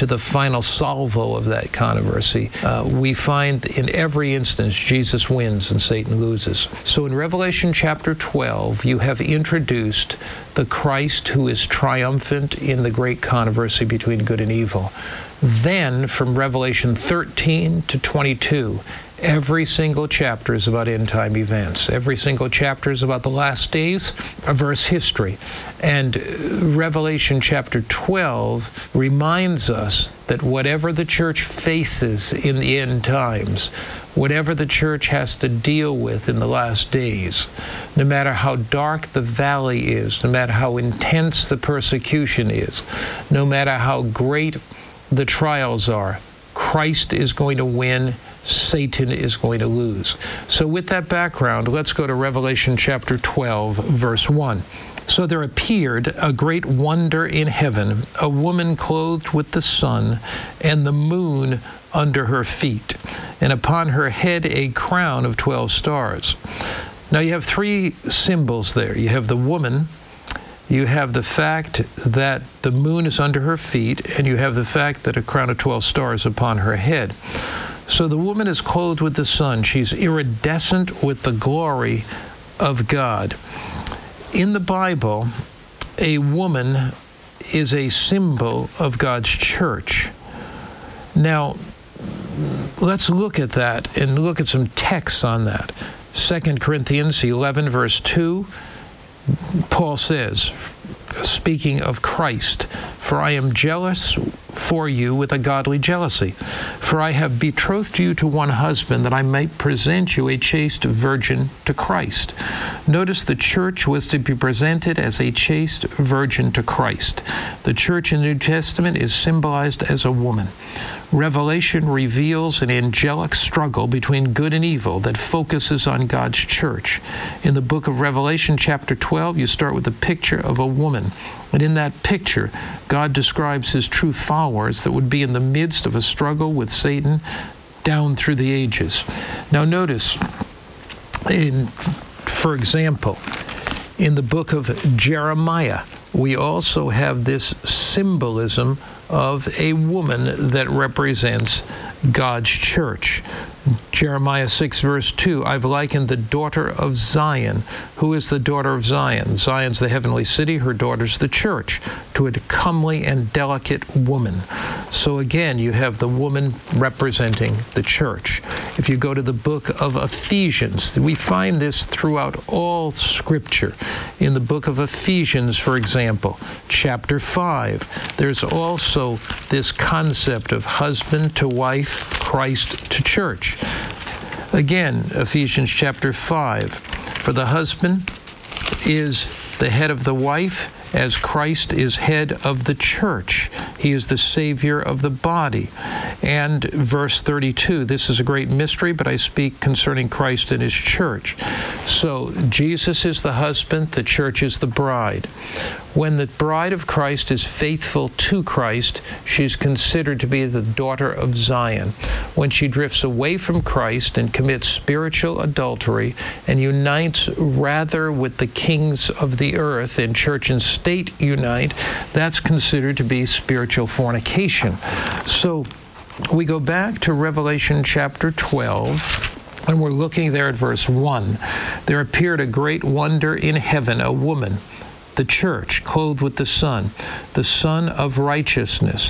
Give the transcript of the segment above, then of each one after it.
to the final salvo of that controversy, we find in every instance Jesus wins and Satan loses. So in Revelation chapter 12, you have introduced the Christ who is triumphant in the great controversy between good and evil. Then, from Revelation 13 to 22, every single chapter is about end-time events. Every single chapter is about the last days of Earth's history. And Revelation chapter 12 reminds us that whatever the church faces in the end times, whatever the church has to deal with in the last days, no matter how dark the valley is, no matter how intense the persecution is, no matter how great the trials are, Christ is going to win, Satan is going to lose. So with that background, let's go to Revelation chapter 12, verse 1. So there appeared a great wonder in heaven, a woman clothed with the sun, and the moon under her feet, and upon her head a crown of 12 stars. Now you have three symbols there. You have the woman, you have the fact that the moon is under her feet, and you have the fact that a crown of 12 stars upon her head. So the woman is clothed with the sun. She's iridescent with the glory of God. In the Bible, a woman is a symbol of God's church. Now, let's look at that and look at some texts on that. 2 Corinthians 11, verse 2, Paul says, speaking of Christ, "For I am jealous for you with a godly jealousy. For I have betrothed you to one husband, that I might present you a chaste virgin to Christ." Notice the church was to be presented as a chaste virgin to Christ. The church in the New Testament is symbolized as a woman. Revelation reveals an angelic struggle between good and evil that focuses on God's church. In the book of Revelation, chapter 12, you start with a picture of a woman. And in that picture, God describes his true followers that would be in the midst of a struggle with Satan down through the ages. Now notice, for example, in the book of Jeremiah, we also have this symbolism of a woman that represents God's church. Jeremiah 6, verse 2, "I've likened the daughter of Zion." Who is the daughter of Zion? Zion's the heavenly city, her daughter's the church, to a comely and delicate woman. So again, you have the woman representing the church. If you go to the book of Ephesians, we find this throughout all Scripture. In the book of Ephesians, for example, chapter 5, there's also this concept of husband to wife, Christ to church. Again, Ephesians chapter 5, "For the husband is the head of the wife, as Christ is head of the church. He is the Savior of the body." And verse 32, "This is a great mystery, but I speak concerning Christ and his church." So Jesus is the husband, the church is the bride. When the bride of Christ is faithful to Christ, she's considered to be the daughter of Zion. When she drifts away from Christ and commits spiritual adultery and unites rather with the kings of the earth, and church and state unite, that's considered to be spiritual fornication. So we go back to Revelation chapter 12, and we're looking there at verse 1. "There appeared a great wonder in heaven, a woman," the church, "clothed with the sun of righteousness."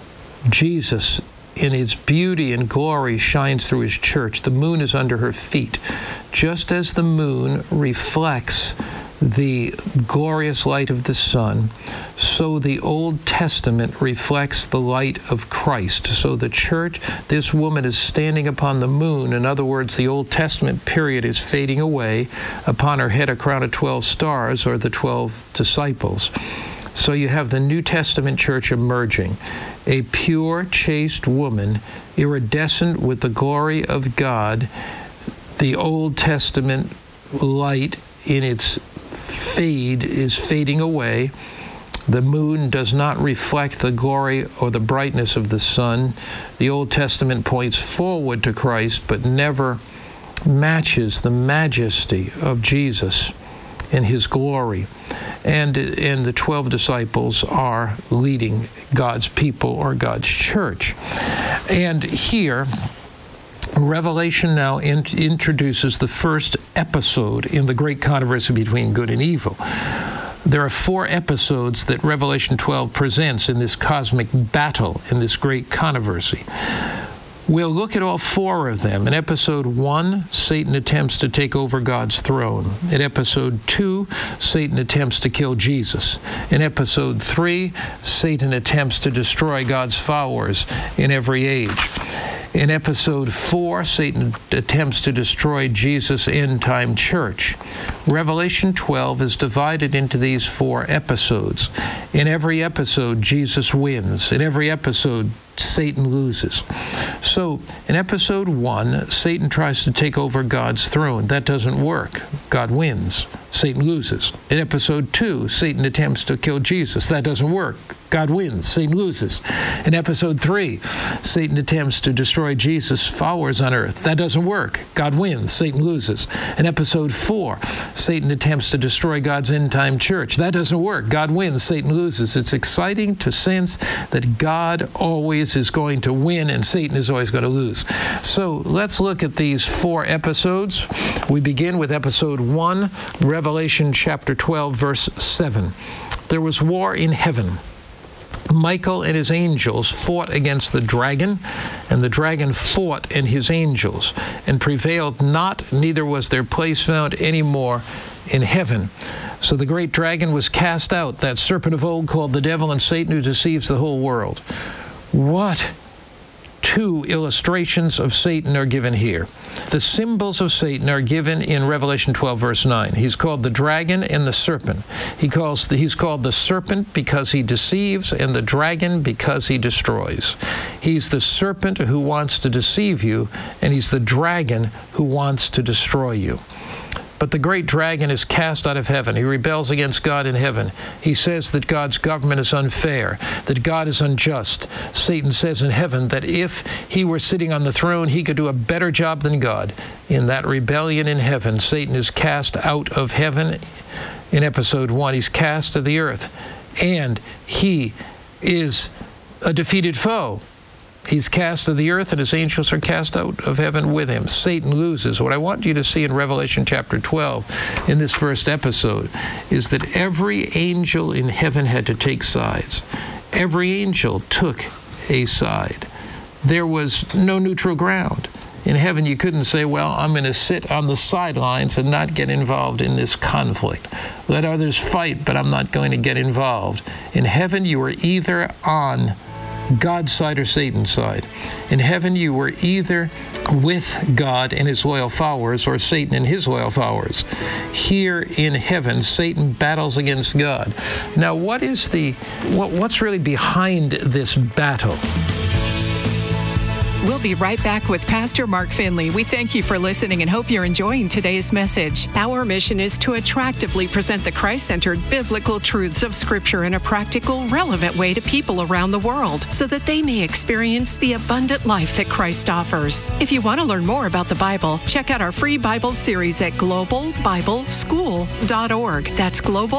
Jesus, in its beauty and glory, shines through his church. The moon is under her feet. Just as the moon reflects the glorious light of the sun, so the Old Testament reflects the light of Christ. So the church, this woman is standing upon the moon. In other words, the Old Testament period is fading away. Upon her head a crown of 12 stars, or the 12 disciples. So you have the New Testament church emerging, a pure, chaste woman, iridescent with the glory of God. The Old Testament light in its fade is fading away. The moon does not reflect the glory or the brightness of the sun. The Old Testament points forward to Christ, but never matches the majesty of Jesus. in his glory. And the 12 disciples are leading God's people or God's church. And here, Revelation now introduces the first episode in the great controversy between good and evil. There are 4 episodes that Revelation 12 presents in this cosmic battle, in this great controversy. We'll look at all 4 of them. In episode 1, Satan attempts to take over God's throne. In episode 2, Satan attempts to kill Jesus. In episode 3, Satan attempts to destroy God's followers in every age. In episode 4, Satan attempts to destroy Jesus' end-time church. Revelation 12 is divided into these 4 episodes. In every episode, Jesus wins. In every episode, Satan loses. So, in episode 1, Satan tries to take over God's throne. That doesn't work. God wins. Satan loses. In episode 2, Satan attempts to kill Jesus. That doesn't work. God wins. Satan loses. In episode 3, Satan attempts to destroy Jesus' followers on earth. That doesn't work. God wins. Satan loses. In episode 4, Satan attempts to destroy God's end-time church. That doesn't work. God wins. Satan loses. It's exciting to sense that God always is going to win and Satan is always going to lose. So let's look at these 4 episodes. We begin with episode 1, Revelation chapter 12, verse 7. There was war in heaven. Michael and his angels fought against the dragon, and the dragon fought and his angels, and prevailed not, neither was their place found any more in heaven. So the great dragon was cast out, that serpent of old called the devil and Satan, who deceives the whole world. What 2 illustrations of Satan are given here. The symbols of Satan are given in Revelation 12, verse 9. He's called the dragon and the serpent. He's called the serpent because he deceives, and the dragon because he destroys. He's the serpent who wants to deceive you, and he's the dragon who wants to destroy you. But the great dragon is cast out of heaven. He rebels against God in heaven. He says that God's government is unfair, that God is unjust. Satan says in heaven that if he were sitting on the throne, he could do a better job than God. In that rebellion in heaven, Satan is cast out of heaven. In episode 1, he's cast to the earth, and he is a defeated foe. He's cast to the earth, and his angels are cast out of heaven with him. Satan loses. What I want you to see in Revelation chapter 12, in this first episode, is that every angel in heaven had to take sides. Every angel took a side. There was no neutral ground. In heaven, you couldn't say, well, I'm going to sit on the sidelines and not get involved in this conflict. Let others fight, but I'm not going to get involved. In heaven, you were either on God's side or Satan's side. In heaven, you were either with God and his loyal followers or Satan and his loyal followers. Here in heaven, Satan battles against God. Now, what's really behind this battle? We'll be right back with Pastor Mark Finley. We thank you for listening and hope you're enjoying today's message. Our mission is to attractively present the Christ-centered biblical truths of Scripture in a practical, relevant way to people around the world so that they may experience the abundant life that Christ offers. If you want to learn more about the Bible, check out our free Bible series at globalbibleschool.org. That's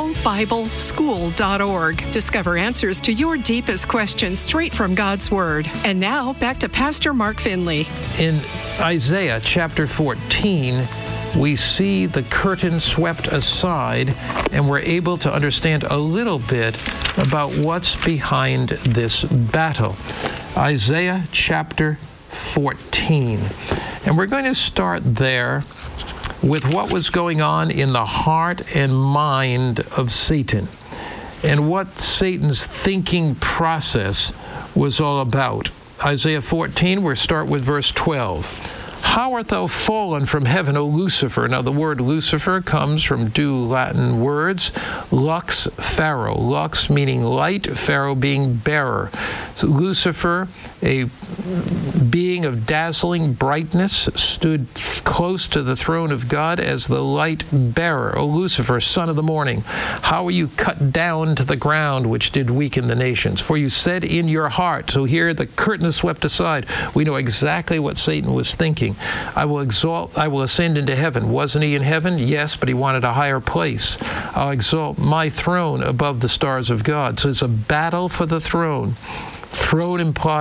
globalbibleschool.org. Discover answers to your deepest questions straight from God's Word. And now, back to Pastor Mark Finley. In Isaiah chapter 14, we see the curtain swept aside, and we're able to understand a little bit about what's behind this battle. Isaiah chapter 14. And we're going to start there with what was going on in the heart and mind of Satan, and what Satan's thinking process was all about. Isaiah 14, we'll start with verse 12. How art thou fallen from heaven, O Lucifer? Now, the word Lucifer comes from two Latin words, lux pharo. Lux meaning light, pharo being bearer. So Lucifer a being of dazzling brightness, stood close to the throne of God as the light bearer. O Lucifer, son of the morning, how are you cut down to the ground, which did weaken the nations? For you said in your heart, so here the curtain is swept aside. We know exactly what Satan was thinking. I will ascend into heaven. Wasn't he in heaven? Yes, but he wanted a higher place. I'll exalt my throne above the stars of God. So it's a battle for the throne. Throne implies